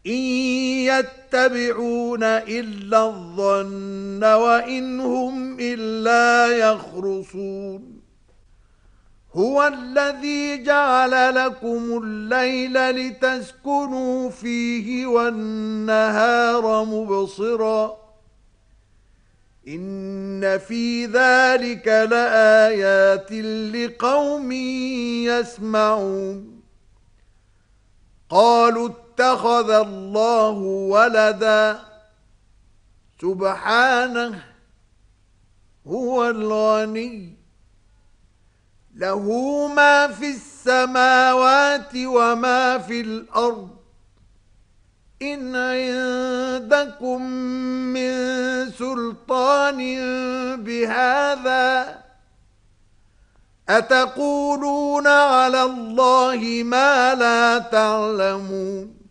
إن يتبعون إلا الظن وإن هم إلا يخرصون هو الذي جعل لكم الليل لتسكنوا فيه والنهار مبصرا إن في ذلك لآيات لقوم يسمعون قالوا اتخذ الله ولدا سبحانه هو الغني له ما في السماوات وما في الأرض إن عندكم من سلطان بهذا أتقولون على الله ما لا تعلمون